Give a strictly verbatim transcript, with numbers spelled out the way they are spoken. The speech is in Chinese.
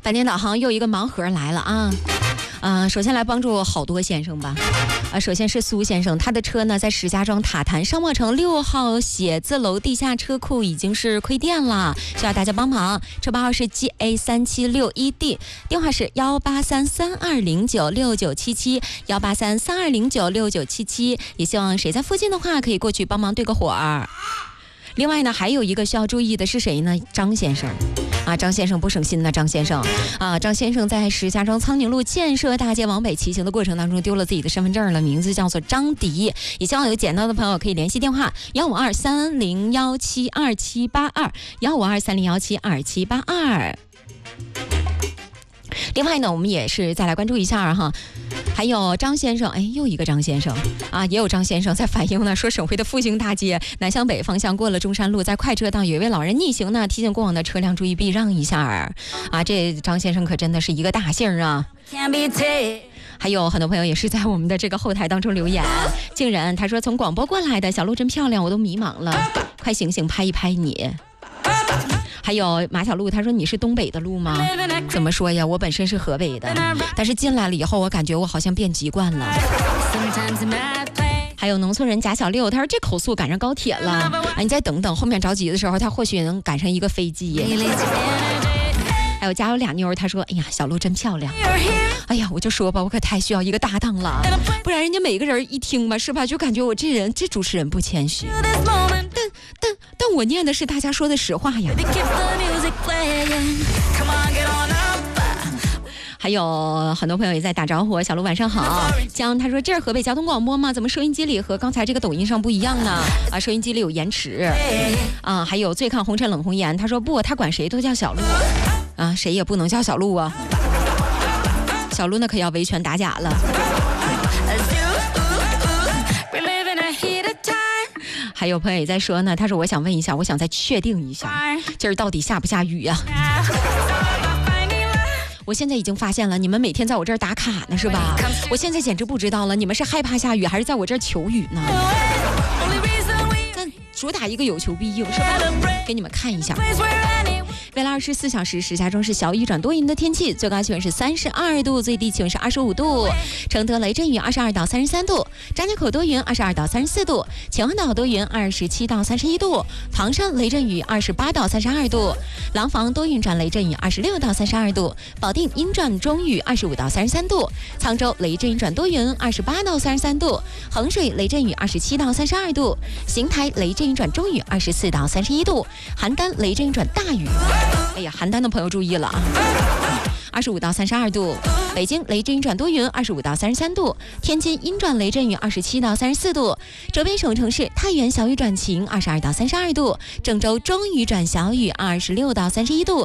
半点导航又一个盲盒来了啊！嗯、呃，首先来帮助好多先生吧。啊，首先是苏先生，他的车呢在石家庄塔坛商贸城六号写字楼地下车库已经是亏电了，需要大家帮忙。车牌号是 G A 三七六一 D， 电话是幺八三三二零九六九七七幺八三三二零九六九七七，也希望谁在附近的话可以过去帮忙对个火儿。另外呢，还有一个需要注意的是谁呢？张先生。啊，张先生不省心呢，张先生啊，张先生在石家庄苍宁路建设大街往北骑行的过程当中丢了自己的身份证了，名字叫做张迪。也希望有捡到的朋友可以联系电话幺五二三零幺七二七八二幺五二三零幺七二七八二。另外呢，我们也是再来关注一下哈。还有张先生，哎，又一个张先生啊，也有张先生在反映呢，说省会的复兴大街南向北方向过了中山路，在快车道有一位老人逆行呢，提醒过往的车辆注意避让一下儿啊。这张先生可真的是一个大姓啊。还有很多朋友也是在我们的这个后台当中留言，竟然他说从广播过来的，小鹿真漂亮，我都迷茫了，快醒醒，拍一拍你。还有马小璐，他说你是东北的路吗？怎么说呀？我本身是河北的，但是进来了以后，我感觉我好像变习惯了。还有农村人贾小六，他说这口速赶上高铁了，啊，你再等等，后面着急的时候，他或许能赶上一个飞机。还有家有俩妞，他说哎呀，小鹿真漂亮。哎呀，我就说吧，我可太需要一个搭档了，不然人家每个人一听吧，是吧，就感觉我这人这主持人不谦虚。但但但我念的是大家说的实话呀。还有很多朋友也在打招呼，小鹿晚上好。江他说这是河北交通广播吗？怎么收音机里和刚才这个抖音上不一样呢？啊，收音机里有延迟啊。还有醉看红尘冷红颜，他说不，他管谁都叫小鹿啊，谁也不能叫小鹿啊。小鹿那可要维权打假了。还有朋友也在说呢，他说我想问一下，我想再确定一下，今儿到底下不下雨呀、啊？我现在已经发现了，你们每天在我这儿打卡呢，是吧？我现在简直不知道了，你们是害怕下雨，还是在我这儿求雨呢？但主打一个有求必应，是吧？给你们看一下。未来二十四小时，石家庄是小雨转多云的天气，最高气温是三十二度，最低气温是二十五度。承德雷阵雨二十二到三十三度，张家口多云二十二到三十四度，秦皇岛多云二十七到三十一度，唐山雷阵雨二十八到三十二度，廊坊多云转雷阵雨二十六到三十二度，保定阴转中雨二十五到三十三度，沧州雷阵雨转多云二十八到三十三度，衡水雷阵雨二十七到三十二度，邢台雷阵雨转中雨二十四到三十一度，邯郸雷阵雨转大雨。哎呀，邯郸的朋友注意了啊！二十五到三十二度，北京雷阵雨转多云，二十五到三十三度；天津阴转雷阵雨，二十七到三十四度；浙边省城市太原小雨转晴，二十二到三十二度；郑州中雨转小雨，二十六到三十一度；